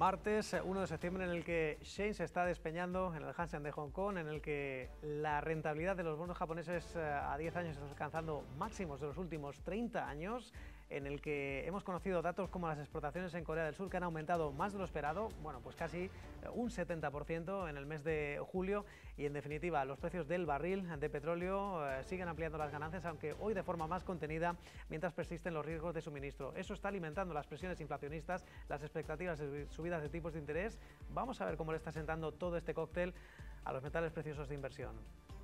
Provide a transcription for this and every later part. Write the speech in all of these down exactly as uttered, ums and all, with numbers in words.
Martes uno de septiembre, en el que Shane se está despeñando en el Hang Seng de Hong Kong, en el que la rentabilidad de los bonos japoneses a diez años está alcanzando máximos de los últimos treinta años, en el que hemos conocido datos como las exportaciones en Corea del Sur, que han aumentado más de lo esperado, bueno, pues casi un setenta por ciento en el mes de julio, y en definitiva los precios del barril de petróleo eh, siguen ampliando las ganancias, aunque hoy de forma más contenida, mientras persisten los riesgos de suministro. Eso está alimentando las presiones inflacionistas, las expectativas de subidas de tipos de interés. Vamos a ver cómo le está sentando todo este cóctel a los metales preciosos de inversión.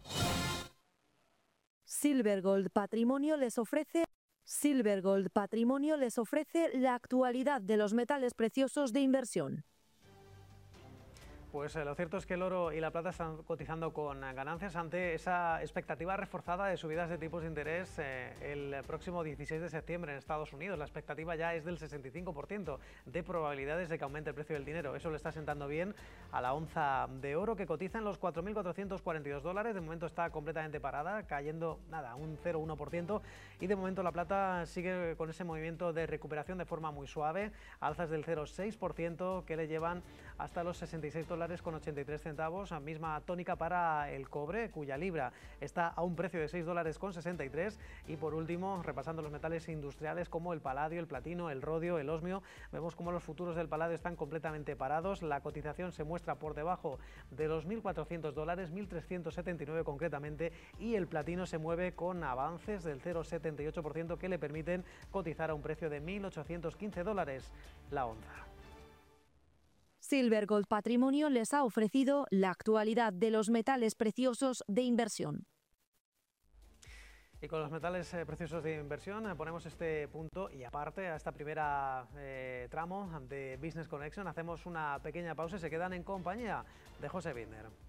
Silver Gold Patrimonio les ofrece Silver Gold Patrimonio les ofrece la actualidad de los metales preciosos de inversión. Pues eh, lo cierto es que el oro y la plata están cotizando con ganancias ante esa expectativa reforzada de subidas de tipos de interés eh, el próximo dieciséis de septiembre en Estados Unidos. La expectativa ya es del sesenta y cinco por ciento de probabilidades de que aumente el precio del dinero. Eso le está sentando bien a la onza de oro, que cotiza en los cuatro mil cuatrocientos cuarenta y dos dólares. De momento está completamente parada, cayendo nada, un cero coma uno por ciento. Y de momento la plata sigue con ese movimiento de recuperación de forma muy suave, alzas del cero coma seis por ciento que le llevan hasta los sesenta y seis dólares con ochenta y tres centavos, misma tónica para el cobre, cuya libra está a un precio de seis dólares con sesenta y tres. Y por último, repasando los metales industriales como el paladio, el platino, el rodio, el osmio, vemos como los futuros del paladio están completamente parados. La cotización se muestra por debajo de los mil cuatrocientos dólares, mil trescientos setenta y nueve concretamente, y el platino se mueve con avances del cero coma setenta y ocho por ciento que le permiten cotizar a un precio de mil ochocientos quince dólares la onza. Silver Gold Patrimonio les ha ofrecido la actualidad de los metales preciosos de inversión. Y con los metales eh, preciosos de inversión eh, ponemos este punto y aparte a esta primera eh, tramo de Business Connection. Hacemos una pequeña pausa y se quedan en compañía de José Binder.